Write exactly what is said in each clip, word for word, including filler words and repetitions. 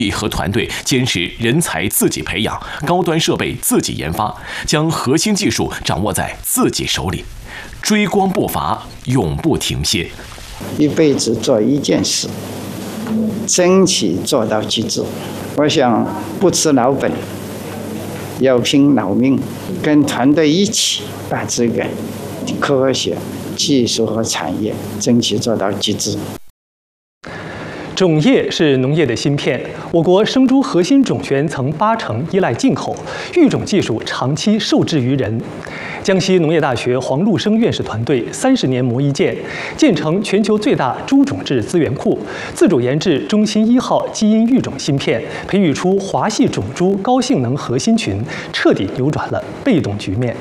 和团队坚持人才自己培养，高端设备自己研发，将核心技术掌握在自己手里，追光不乏，永不停歇。 一辈子做一件事，争取做到极致。我想不吃老本，要拼老命，跟团队一起把这个科学、技术和产业争取做到极致。 种业是农业的芯片，我国生猪核心种源曾八成依赖进口，育种技术长期受制于人。江西农业大学黄禄生院士团队三十年磨一剑，建成全球最大猪种质资源库，自主研制中芯一号基因育种芯片，培育出华系种猪高性能核心群，彻底扭转了被动局面。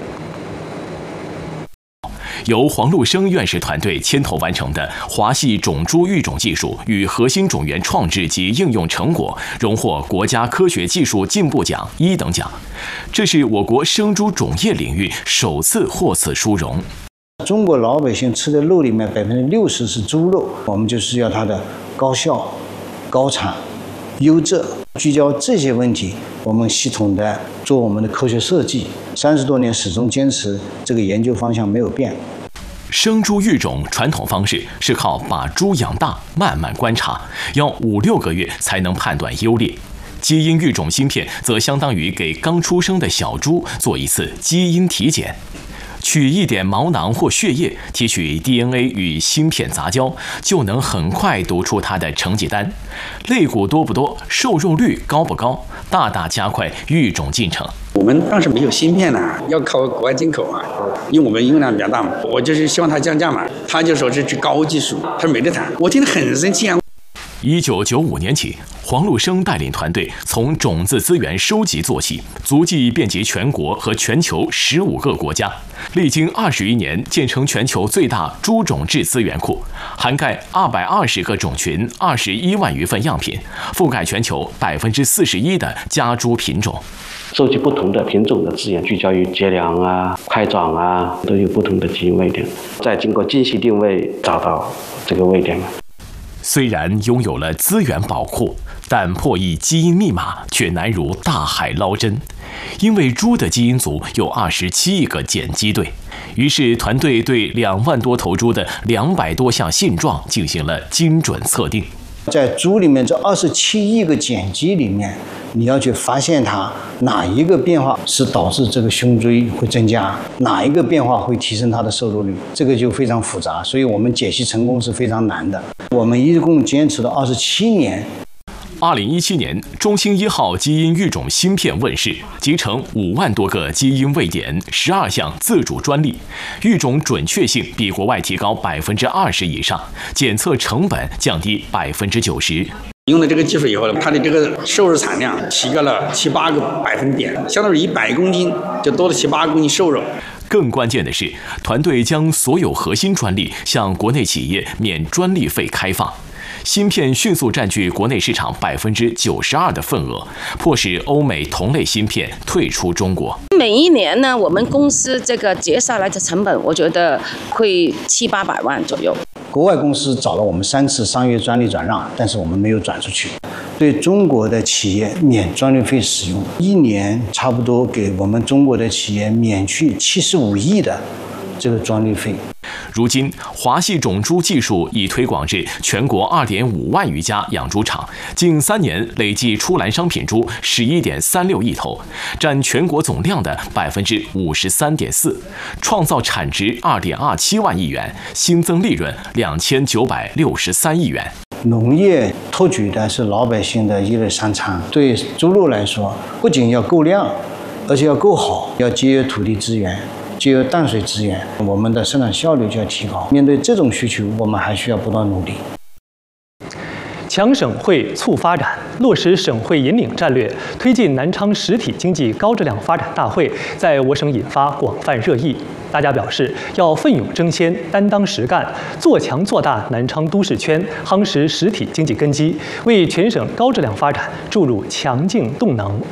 由黄禄生院士团队牵头完成的华系种猪育种技术与核心种源创制及应用成果，荣获国家科学技术进步奖一等奖。这是我国生猪种业领域首次获此殊荣。 中国老百姓吃的肉里面百分之六十是猪肉，我们就是要它的高效、高产、优质，聚焦这些问题，我们系统的做我们的科学设计。三十多年始终坚持这个研究方向没有变。 生猪育种传统方式是靠把猪养大，慢慢观察，要五六个月才能判断优劣。基因育种芯片则相当于给刚出生的小猪做一次基因体检，取一点毛囊或血液，提取 D N A 与芯片杂交，就能很快读出它的成绩单。肋骨多不多，瘦肉率高不高，大大加快育种进程。 我们当时没有芯片呢，要靠国外进口啊，因为我们用量比较大嘛。我就是希望它降价嘛，他就说是高技术，他说没得谈。我听得很生气啊。 一九九五年起，黄禄生带领团队从种子资源收集做起，足迹遍及全国和全球十五个国家，历经二十余年，建成全球最大猪种质资源库，涵盖二百二十个种群，二十一万余份样品，覆盖全球百分之四十一的家猪品种。 收集不同的品种的资源，聚焦于节粮啊、快长啊，都有不同的基因位点，再经过精细定位找到这个位点。 虽然拥有了资源宝库，但破译基因密码却难如大海捞针，因为猪的基因组有二十七亿个碱基对。于是团队对两万多头猪的两百多项性状进行了精准测定。 在猪里面这二十七亿个碱基里面，你要去发现它哪一个变化是导致这个胸椎会增加，哪一个变化会提升它的瘦肉率，这个就非常复杂，所以我们解析成功是非常难的。我们一共坚持了二十七年。 二零一七年，中芯一号基因育种芯片问世，集成五万多个基因位点，十二项自主专利，育种准确性比国外提高百分之二十以上，检测成本降低百分之九十。 用了这个技术以后，它的这个瘦肉产量提高了七八个百分点，相当于一百公斤就多了七八公斤瘦肉。 更关键的是，团队将所有核心专利向国内企业免专利费开放。芯片迅速占据国内市场百分之九十二的份额，迫使欧美同类芯片退出中国。 每一年呢，我们公司这个节下来的成本，我觉得会七八百万左右。 国外公司找了我们三次商业专利转让，但是我们没有转出去。对中国的企业免专利费使用，一年差不多给我们中国的企业免去七十五亿的这个专利费。 如今，华系种猪技术已推广至全国二点五万余家养猪场，近三年累计出栏商品猪十一点三六亿头，占全国总量的百分之五十三点四，创造产值二点二七万亿元，新增利润两千九百六十三亿元。 农业托举的是老百姓的一日三餐，对猪肉来说，不仅要够量，而且要够好，要节约土地资源。节约淡水资源，我们的生产效率就要提高。面对这种需求，我们还需要不断努力。 强省会促发展，落实省会引领战略，推进南昌实体经济高质量发展大会在我省引发广泛热议。大家表示要奋勇争先，担当实干，做强做大南昌都市圈，夯实实体经济根基，为全省高质量发展注入强劲动能。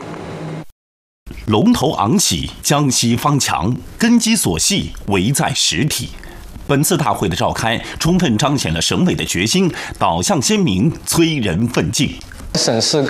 龙头昂起，江西方强，根基所系，唯在实体。本次大会的召开，充分彰显了省委的决心，导向鲜明，催人奋进。 审视